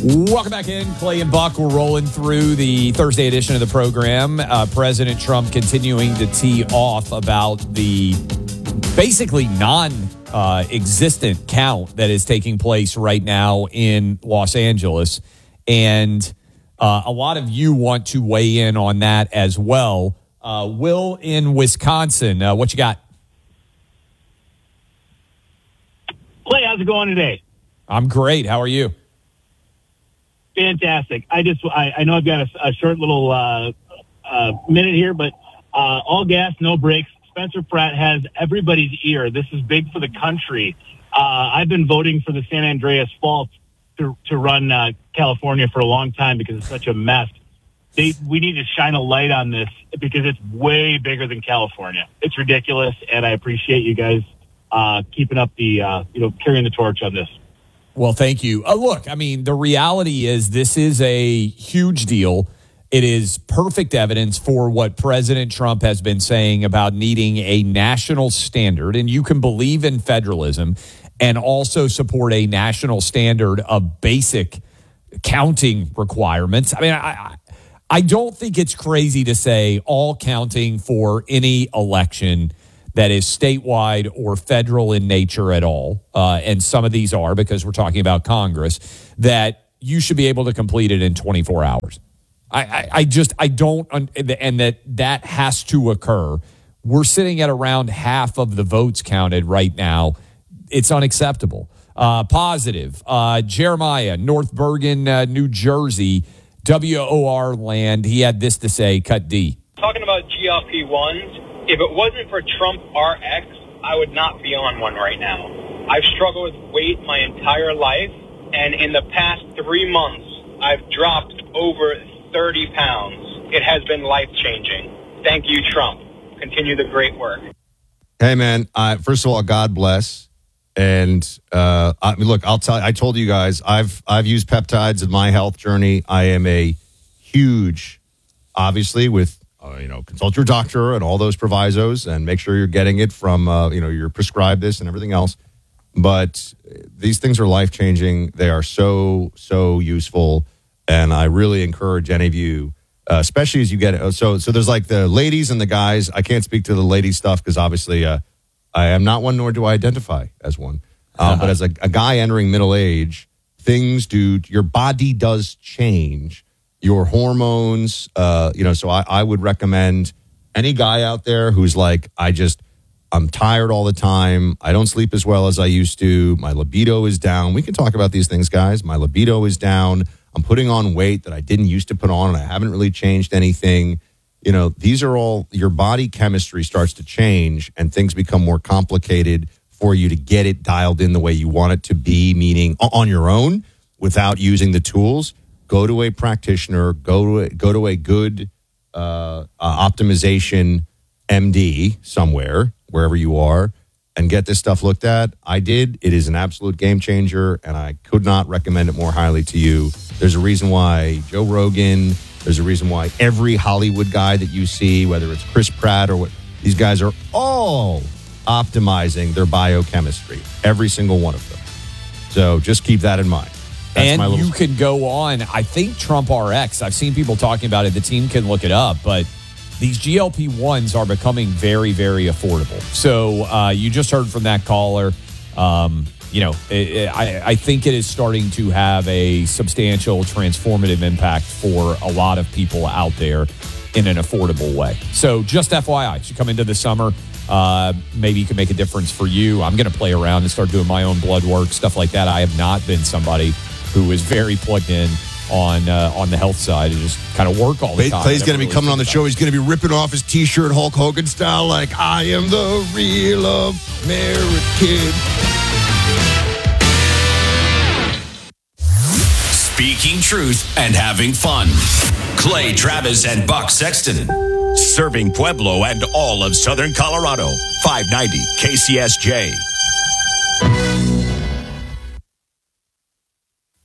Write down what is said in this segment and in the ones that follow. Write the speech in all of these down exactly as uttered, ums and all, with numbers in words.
Welcome back in. Clay and Buck, we're rolling through the Thursday edition of the program. Uh, President Trump continuing to tee off about the basically non-existent uh, count that is taking place right now in Los Angeles. And uh, a lot of you want to weigh in on that as well. Uh, Will in Wisconsin, uh, what you got? Clay, how's it going today? I'm great. How are you? Fantastic. I just, I, I know I've got a, a short little uh, uh, minute here, but uh, all gas, no brakes. Spencer Pratt has everybody's ear. This is big for the country. Uh, I've been voting for the San Andreas Fault to, to run uh, California for a long time because it's such a mess. They, we need to shine a light on this because it's way bigger than California. It's ridiculous, and I appreciate you guys uh, keeping up the, uh, you know, carrying the torch on this. Well, thank you. Uh, look, I mean, the reality is this is a huge deal. It is perfect evidence for what President Trump has been saying about needing a national standard. And you can believe in federalism and also support a national standard of basic counting requirements. I mean, I, I don't think it's crazy to say all counting for any election that is statewide or federal in nature at all, uh, and some of these are because we're talking about Congress, that you should be able to complete it in twenty-four hours. I, I, I just, I don't, and that that has to occur. We're sitting at around half of the votes counted right now. It's unacceptable. Uh, positive. Uh, Jeremiah, North Bergen, uh, New Jersey, W O R land. He had this to say, cut D. Talking about G L P ones, if it wasn't for Trump R X, I would not be on one right now. I've struggled with weight my entire life, and in the past three months, I've dropped over thirty pounds. It has been life-changing. Thank you, Trump. Continue the great work. Hey, man, uh, first of all, God bless. And uh, I mean, look, I'll tell you, I told you guys, I've I've used peptides in my health journey. I am a huge, obviously, with Uh, you know, consult your doctor and all those provisos and make sure you're getting it from, uh, you know, you're prescribed this and everything else. But these things are life-changing. They are so, so useful. And I really encourage any of you, uh, especially as you get it. So, so there's like the ladies and the guys. I can't speak to the lady stuff because obviously uh, I am not one, nor do I identify as one. Um, uh-huh. But as a, a guy entering middle age, things do, your body does change. Your hormones, uh, you know, so I, I would recommend any guy out there who's like, I just, I'm tired all the time. I don't sleep as well as I used to. My libido is down. We can talk about these things, guys. My libido is down. I'm putting on weight that I didn't used to put on, and I haven't really changed anything. You know, these are all, your body chemistry starts to change, and things become more complicated for you to get it dialed in the way you want it to be, meaning on your own without using the tools. Go to a practitioner, go to a, go to a good uh, uh, optimization M D somewhere, wherever you are, and get this stuff looked at. I did. It is an absolute game changer, and I could not recommend it more highly to you. There's a reason why Joe Rogan, there's a reason why every Hollywood guy that you see, whether it's Chris Pratt or what, these guys are all optimizing their biochemistry, every single one of them. So just keep that in mind. That's and little... you could go on. I think Trump R X, I've seen people talking about it. The team can look it up, but these G L P ones are becoming very, very affordable. So uh, you just heard from that caller. Um, you know, it, it, I, I think it is starting to have a substantial transformative impact for a lot of people out there in an affordable way. So just F Y I, as you come into the summer, uh, maybe you can make a difference for you. I'm going to play around and start doing my own blood work, stuff like that. I have not been somebody who is very plugged in on uh, on the health side and just kind of work all the time. Clay's going to be coming on the show. He's going to be ripping off his T-shirt Hulk Hogan style like, I am the real American. Speaking truth and having fun. Clay Travis and Buck Sexton. Serving Pueblo and all of Southern Colorado. five ninety K C S J.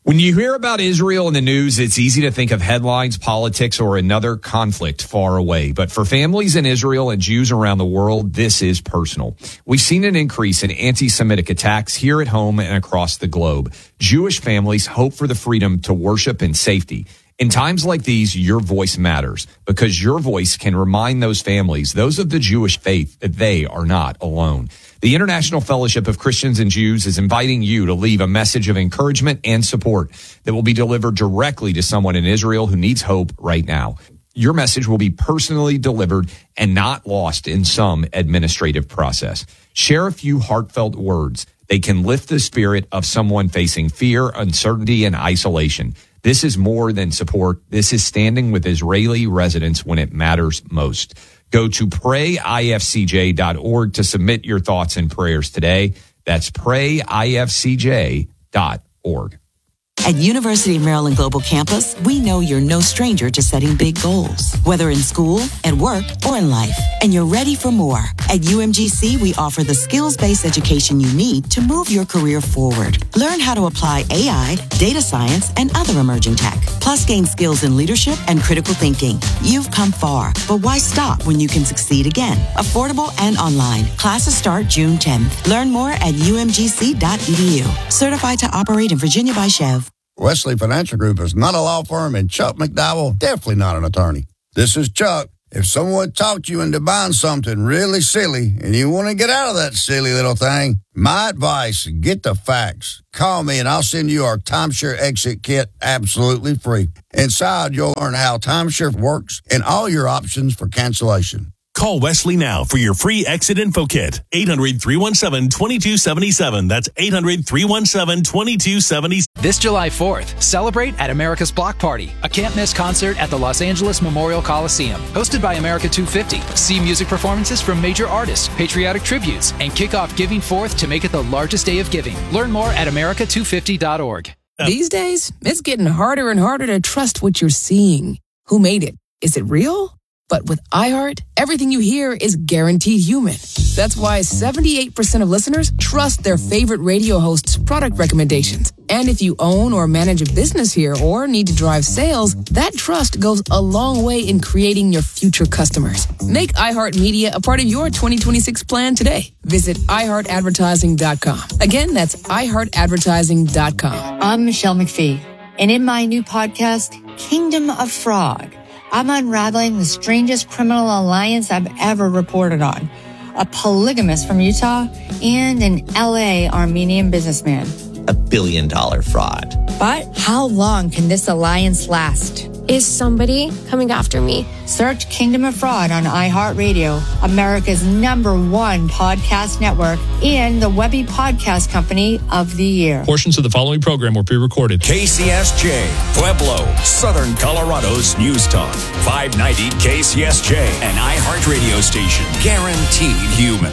When you hear about Israel in the news, it's easy to think of headlines, politics, or another conflict far away. But for families in Israel and Jews around the world, this is personal. We've seen an increase in anti-Semitic attacks here at home and across the globe. Jewish families hope for the freedom to worship in safety. In times like these, your voice matters because your voice can remind those families, those of the Jewish faith, that they are not alone. The International Fellowship of Christians and Jews is inviting you to leave a message of encouragement and support that will be delivered directly to someone in Israel who needs hope right now. Your message will be personally delivered and not lost in some administrative process. Share a few heartfelt words. They can lift the spirit of someone facing fear, uncertainty, and isolation. This is more than support. This is standing with Israeli residents when it matters most. Go to pray I F C J dot org to submit your thoughts and prayers today. That's pray I F C J dot org. At University of Maryland Global Campus, we know you're no stranger to setting big goals, whether in school, at work, or in life, and you're ready for more. At U M G C, we offer the skills-based education you need to move your career forward. Learn how to apply A I, data science, and other emerging tech, plus gain skills in leadership and critical thinking. You've come far, but why stop when you can succeed again? Affordable and online. Classes start June tenth. Learn more at U M G C dot E D U. Certified to operate in Virginia by Chev. Wesley Financial Group is not a law firm, and Chuck McDowell definitely not an attorney. This is Chuck. If someone talked you into buying something really silly and you want to get out of that silly little thing, my advice, get the facts. Call me and I'll send you our timeshare exit kit absolutely free. Inside, you'll learn how timeshare works and all your options for cancellation. Call Wesley now for your free exit info kit. eight hundred, three one seven, two two seven seven. That's eight hundred, three one seven, two two seven seven. This July fourth, celebrate at America's Block Party, a can't-miss concert at the Los Angeles Memorial Coliseum. Hosted by America two fifty. See music performances from major artists, patriotic tributes, and kick off Giving Fourth to make it the largest day of giving. Learn more at America two fifty dot org. These days, it's getting harder and harder to trust what you're seeing. Who made it? Is it real? But with iHeart, everything you hear is guaranteed human. That's why seventy-eight percent of listeners trust their favorite radio host's product recommendations. And if you own or manage a business here or need to drive sales, that trust goes a long way in creating your future customers. Make iHeartMedia a part of your twenty twenty-six plan today. Visit i heart advertising dot com. Again, that's i heart advertising dot com. I'm Michelle McPhee, and in my new podcast, Kingdom of Fraud, I'm unraveling the strangest criminal alliance I've ever reported on. A polygamist from Utah and an L A Armenian businessman. A billion dollar fraud. But how long can this alliance last? Is somebody coming after me? Search Kingdom of Fraud on iHeartRadio, America's number one podcast network, and the Webby Podcast Company of the Year. Portions of the following program were pre-recorded. K C S J, Pueblo, Southern Colorado's News Talk. five ninety K C S J, an iHeartRadio station. Guaranteed human.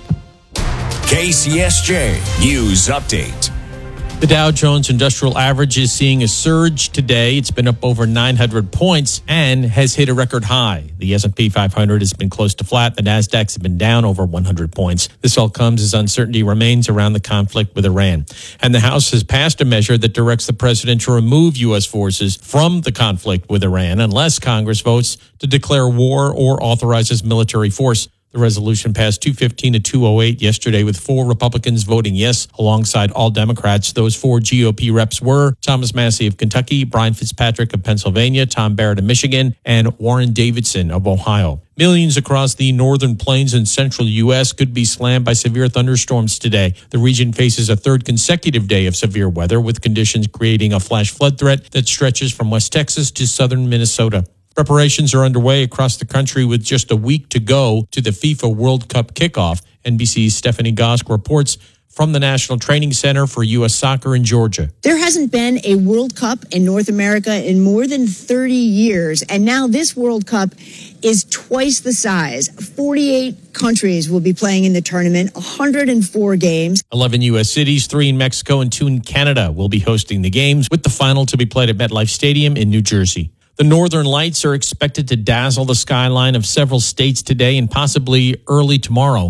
K C S J News Update. The Dow Jones Industrial Average is seeing a surge today. It's been up over nine hundred points and has hit a record high. The S and P five hundred has been close to flat. The NASDAQ has been down over one hundred points. This all comes as uncertainty remains around the conflict with Iran. And the House has passed a measure that directs the president to remove U S forces from the conflict with Iran unless Congress votes to declare war or authorizes military force. The resolution passed two fifteen to two oh eight yesterday with four Republicans voting yes alongside all Democrats. Those four G O P reps were Thomas Massey of Kentucky, Brian Fitzpatrick of Pennsylvania, Tom Barrett of Michigan, and Warren Davidson of Ohio. Millions across the northern plains and central U S could be slammed by severe thunderstorms today. The region faces a third consecutive day of severe weather, with conditions creating a flash flood threat that stretches from West Texas to southern Minnesota. Preparations are underway across the country with just a week to go to the FIFA World Cup kickoff. N B C's Stephanie Gosk reports from the National Training Center for U S Soccer in Georgia. There hasn't been a World Cup in North America in more than thirty years, and now this World Cup is twice the size. forty-eight countries will be playing in the tournament, one hundred four games. eleven U S cities, three in Mexico and two in Canada will be hosting the games, with the final to be played at MetLife Stadium in New Jersey. The northern lights are expected to dazzle the skyline of several states today and possibly early tomorrow. The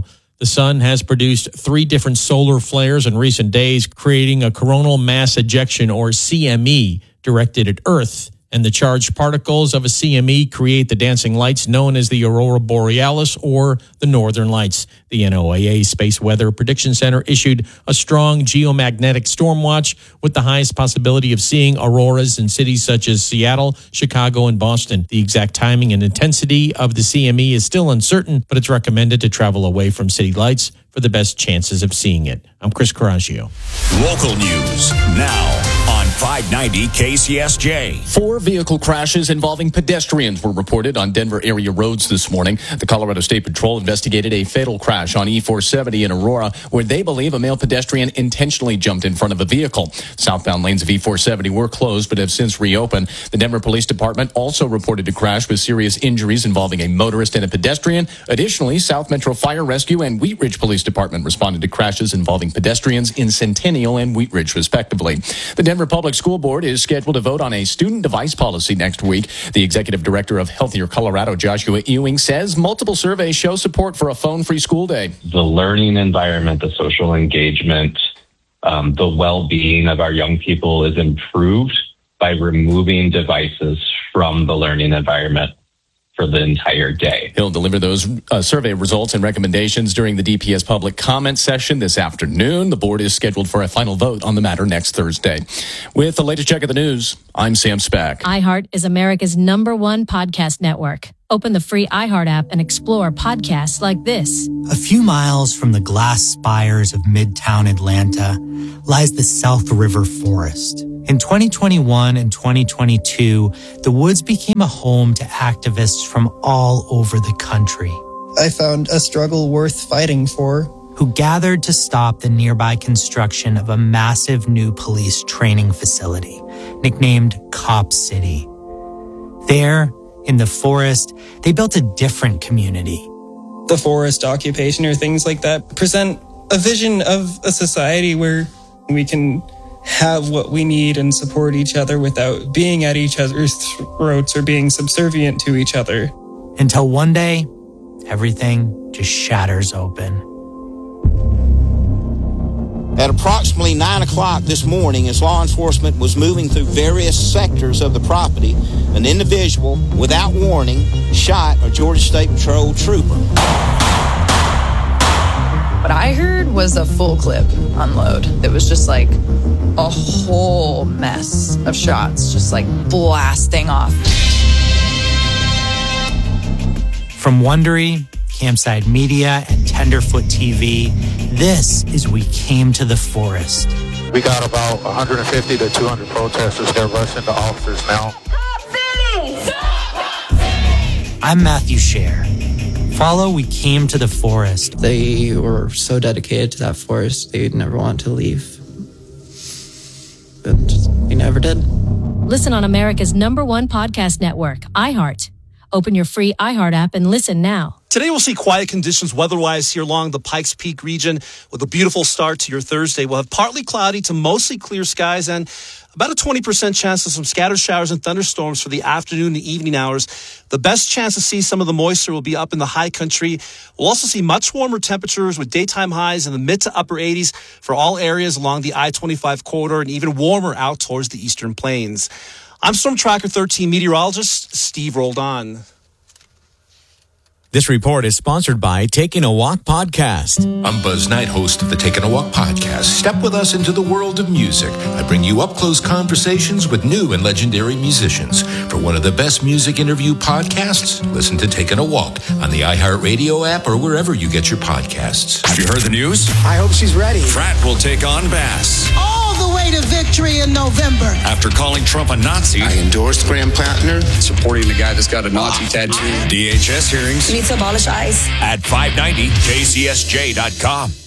The sun has produced three different solar flares in recent days, creating a coronal mass ejection, or C M E, directed at Earth. And the charged particles of a C M E create the dancing lights known as the aurora borealis, or the northern lights. The NOAA Space Weather Prediction Center issued a strong geomagnetic storm watch with the highest possibility of seeing auroras in cities such as Seattle, Chicago, and Boston. The exact timing and intensity of the C M E is still uncertain, but it's recommended to travel away from city lights for the best chances of seeing it. I'm Chris Coraggio. Local news now on five ninety K C S J. Four vehicle crashes involving pedestrians were reported on Denver area roads this morning. The Colorado State Patrol investigated a fatal crash on E four seventy in Aurora, where they believe a male pedestrian intentionally jumped in front of a vehicle. Southbound lanes of E four seventy were closed but have since reopened. The Denver Police Department also reported a crash with serious injuries involving a motorist and a pedestrian. Additionally, South Metro Fire Rescue and Wheat Ridge Police Department responded to crashes involving pedestrians in Centennial and Wheat Ridge, respectively. The Denver Public School Board is scheduled to vote on a student device policy next week. The executive director of Healthier Colorado, Joshua Ewing, says multiple surveys show support for a phone-free school day. The learning environment, the social engagement, um, the well-being of our young people is improved by removing devices from the learning environment for the entire day. He'll deliver those uh, survey results and recommendations during the D P S public comment session this afternoon. The board is scheduled for a final vote on the matter next Thursday. With the latest check of the news, I'm Sam Spack. iHeart is America's number one podcast network. Open the free iHeart app and explore podcasts like this. A few miles from the glass spires of Midtown Atlanta lies the South River Forest. In twenty twenty-one and twenty twenty-two, the woods became a home to activists from all over the country. I found a struggle worth fighting for. Who gathered to stop the nearby construction of a massive new police training facility, nicknamed Cop City. There, in the forest, they built a different community. The forest occupation or things like that present a vision of a society where we can have what we need and support each other without being at each other's throats or being subservient to each other. Until one day, everything just shatters open. At approximately nine o'clock this morning, as law enforcement was moving through various sectors of the property, an individual, without warning, shot a Georgia State Patrol trooper. What I heard was a full clip unload. It was just like a whole mess of shots, just like blasting off. From Wondery, Campside Media, and Tenderfoot T V, this is We Came to the Forest. We got about one hundred fifty to two hundred protesters. They're rushing the officers now. I'm Matthew Scher. Follow We Came to the Forest. They were so dedicated to that forest, they'd never want to leave. But they never did. Listen on America's number one podcast network, iHeart. Open your free iHeart app and listen now. Today we'll see quiet conditions weather-wise here along the Pikes Peak region with a beautiful start to your Thursday. We'll have partly cloudy to mostly clear skies and about a twenty percent chance of some scattered showers and thunderstorms for the afternoon and evening hours. The best chance to see some of the moisture will be up in the high country. We'll also see much warmer temperatures with daytime highs in the mid to upper eighties for all areas along the I twenty-five corridor and even warmer out towards the eastern plains. I'm Storm Tracker thirteen meteorologist Steve Roldan. This report is sponsored by Taking a Walk Podcast. I'm Buzz Knight, host of the Taking a Walk Podcast. Step with us into the world of music. I bring you up-close conversations with new and legendary musicians. For one of the best music interview podcasts, listen to Taking a Walk on the iHeartRadio app or wherever you get your podcasts. Have you heard the news? I hope she's ready. Pratt will take on Bass. All the way to victory in November. After calling Trump a Nazi. I endorsed Graham Plattner. Supporting the guy that's got a Nazi tattoo. D H S hearings. We need to abolish ICE. At five ninety K C S J dot com.